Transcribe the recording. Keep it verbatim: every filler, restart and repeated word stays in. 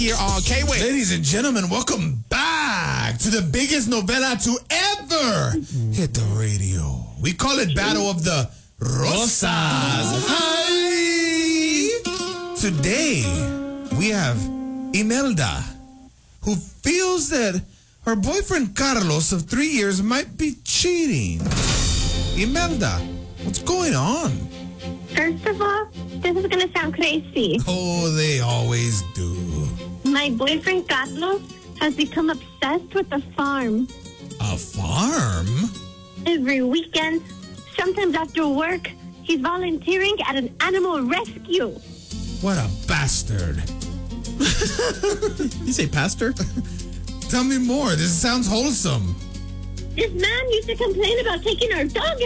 Here on K-Way. Ladies and gentlemen, welcome back to the biggest novela to ever hit the radio. We call it Battle of the Rosas. Hi! Today, we have Imelda, who feels that her boyfriend Carlos of three years might be cheating. Imelda, what's going on? First of all, this is going to sound crazy. Oh, they always do. My boyfriend Carlos has become obsessed with the farm. A farm? Every weekend, sometimes after work, he's volunteering at an animal rescue. What a bastard. You say pastor? Tell me more. This sounds wholesome. This man used to complain about taking our dog